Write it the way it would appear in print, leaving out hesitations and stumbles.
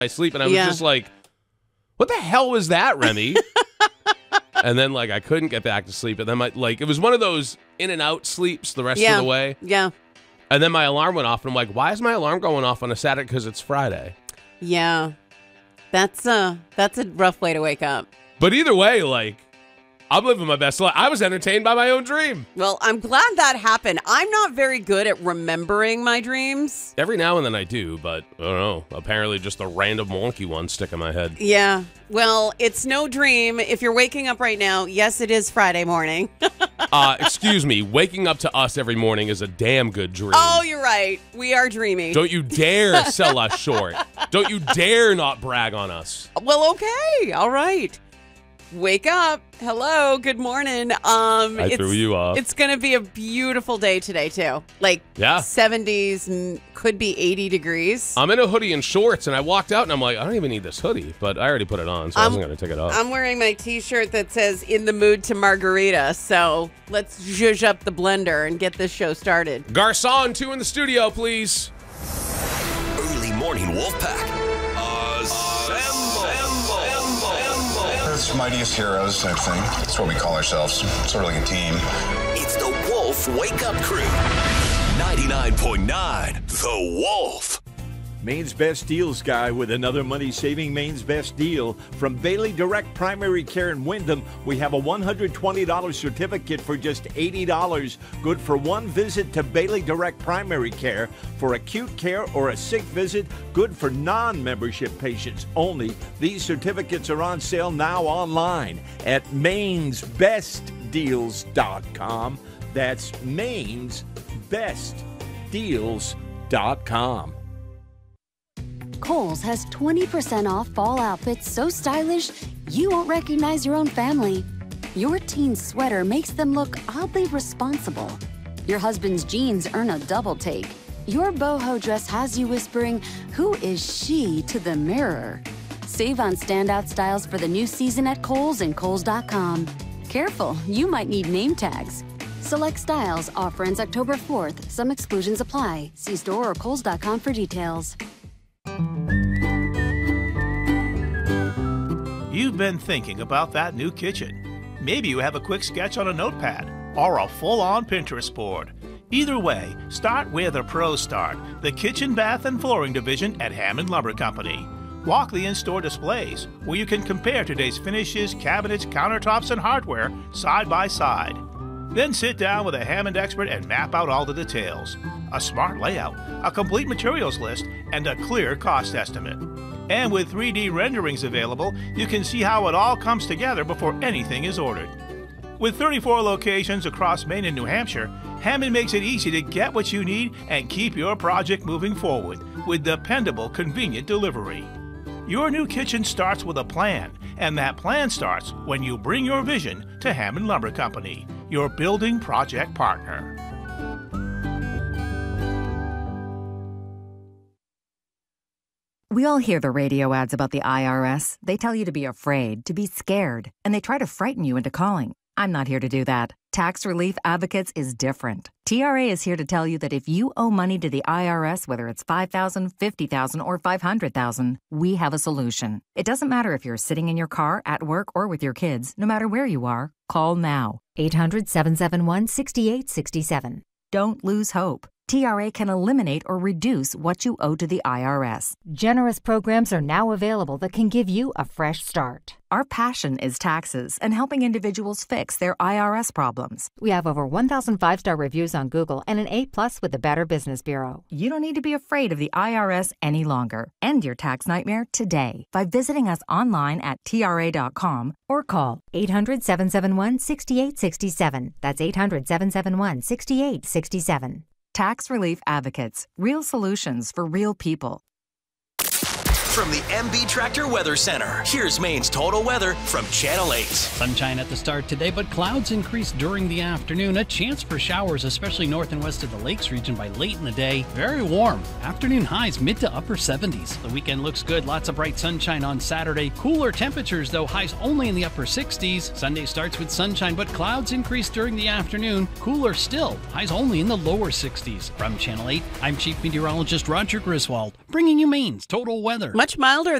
I sleep, and I was just like, what the hell was that, Remy? And then, like, I couldn't get back to sleep. And then, it was one of those in and out sleeps the rest of the way. Yeah. And then my alarm went off, and I'm like, why is my alarm going off on a Saturday? Because it's Friday. Yeah. That's a rough way to wake up. But either way, like, I'm living my best life. I was entertained by my own dream. Well, I'm glad that happened. I'm not very good at remembering my dreams. Every now and then I do, but I don't know. Apparently just a random wonky one stick in my head. Yeah. Well, it's no dream. If you're waking up right now, yes, it is Friday morning. Excuse me. Waking up to us every morning is a damn good dream. Oh, you're right. We are dreaming. Don't you dare sell us short. Don't you dare not brag on us. Well, okay. All right. Wake up. Hello. Good morning. I threw you off. It's going to be a beautiful day today, too. Like 70s, could be 80 degrees. I'm in a hoodie and shorts, and I walked out, and I'm like, I don't even need this hoodie, but I already put it on, so I wasn't going to take it off. I'm wearing my T-shirt that says, in the mood to margarita, so let's zhuzh up the blender and get this show started. Garcon, 2 in the studio, please. Early morning Wolfpack. Earth's mightiest heroes type thing. That's what we call ourselves. Sort of like a team. It's the Wolf Wake Up Crew. 99.9 The Wolf. Maine's Best Deals guy with another money-saving Maine's Best deal. From Bailey Direct Primary Care in Wyndham, we have a $120 certificate for just $80. Good for one visit to Bailey Direct Primary Care. For acute care or a sick visit, good for non-membership patients only. These certificates are on sale now online at mainsbestdeals.com. That's mainsbestdeals.com. Kohl's has 20% off fall outfits so stylish you won't recognize your own family. Your teen's sweater makes them look oddly responsible. Your husband's jeans earn a double take. Your boho dress has you whispering, "Who is she?" to the mirror. Save on standout styles for the new season at Kohl's and Kohl's.com. Careful, you might need name tags. Select styles, offer ends October 4th. Some exclusions apply. See store or Kohl's.com for details. You've been thinking about that new kitchen. Maybe you have a quick sketch on a notepad or a full-on Pinterest board. Either way, start where the pros start, the kitchen, bath, and flooring division at Hammond Lumber Company. Walk the in-store displays where you can compare today's finishes, cabinets, countertops, and hardware side by side. Then sit down with a Hammond expert and map out all the details. A smart layout, a complete materials list, and a clear cost estimate. And with 3D renderings available, you can see how it all comes together before anything is ordered. With 34 locations across Maine and New Hampshire, Hammond makes it easy to get what you need and keep your project moving forward with dependable, convenient delivery. Your new kitchen starts with a plan, and that plan starts when you bring your vision to Hammond Lumber Company, your building project partner. We all hear the radio ads about the IRS. They tell you to be afraid, to be scared, and they try to frighten you into calling. I'm not here to do that. Tax Relief Advocates is different. TRA is here to tell you that if you owe money to the IRS, whether it's $5,000, $50,000, or $500,000, we have a solution. It doesn't matter if you're sitting in your car, at work, or with your kids. No matter where you are, call now. 800-771-6867. Don't lose hope. TRA can eliminate or reduce what you owe to the IRS. Generous programs are now available that can give you a fresh start. Our passion is taxes and helping individuals fix their IRS problems. We have over 1,000 5-star reviews on Google and an A+ with the Better Business Bureau. You don't need to be afraid of the IRS any longer. End your tax nightmare today by visiting us online at TRA.com or call 800-771-6867. That's 800-771-6867. Tax Relief Advocates. Real solutions for real people. From the MB Tractor Weather Center, here's Maine's total weather from Channel 8. Sunshine at the start today, but clouds increase during the afternoon. A chance for showers, especially north and west of the Lakes region by late in the day. Very warm. Afternoon highs mid to upper 70s. The weekend looks good. Lots of bright sunshine on Saturday. Cooler temperatures, though, highs only in the upper 60s. Sunday starts with sunshine, but clouds increase during the afternoon. Cooler still. Highs only in the lower 60s. From Channel 8, I'm Chief Meteorologist Roger Griswold. bringing you Maine's total weather. Much milder